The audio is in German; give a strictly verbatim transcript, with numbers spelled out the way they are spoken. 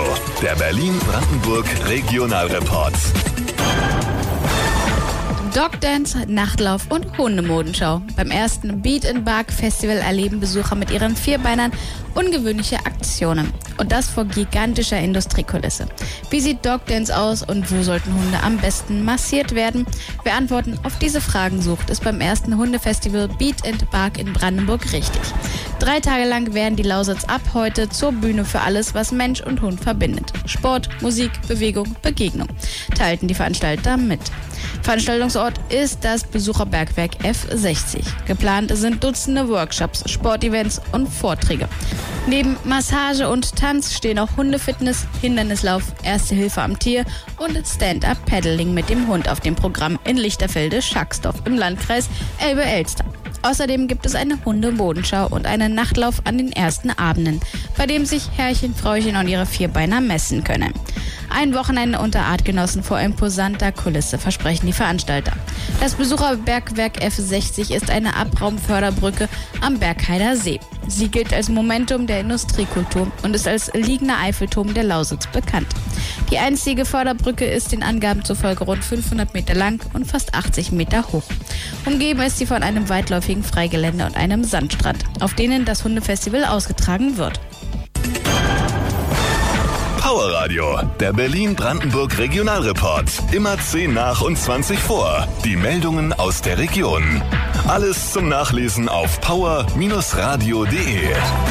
der Berlin-Brandenburg Regionalreport. Dogdance, Nachtlauf und Hundemodenschau. Beim ersten Beat and Bark Festival erleben Besucher mit ihren Vierbeinern ungewöhnliche Aktionen. Und das vor gigantischer Industriekulisse. Wie sieht Dogdance aus und wo sollten Hunde am besten massiert werden? Wer Antworten auf diese Fragen sucht, ist beim ersten Hundefestival Beat and Bark in Brandenburg richtig. Drei Tage lang werden die Lausitz ab heute zur Bühne für alles, was Mensch und Hund verbindet. Sport, Musik, Bewegung, Begegnung, teilten die Veranstalter mit. Veranstaltungsort ist das Besucherbergwerk F sechzig. Geplant sind Dutzende Workshops, Sportevents und Vorträge. Neben Massage und Tanz stehen auch Hundefitness, Hindernislauf, Erste Hilfe am Tier und Stand-Up-Paddling mit dem Hund auf dem Programm in Lichterfelde-Schacksdorf im Landkreis Elbe-Elster. Außerdem gibt es eine Hundemodenschau und einen Nachtlauf an den ersten Abenden, bei dem sich Herrchen, Frauchen und ihre Vierbeiner messen können. Ein Wochenende unter Artgenossen vor imposanter Kulisse, versprechen die Veranstalter. Das Besucherbergwerk F sechzig ist eine Abraumförderbrücke am Bergheider See. Sie gilt als Momentum der Industriekultur und ist als liegender Eiffelturm der Lausitz bekannt. Die einstige Förderbrücke ist den Angaben zufolge rund fünfhundert Meter lang und fast achtzig Meter hoch. Umgeben ist sie von einem weitläufigen Freigelände und einem Sandstrand, auf denen das Hundefestival ausgetragen wird. Powerradio, der Berlin-Brandenburg Regionalreport. Immer zehn nach und zwanzig vor. Die Meldungen aus der Region. Alles zum Nachlesen auf power Bindestrich radio punkt de.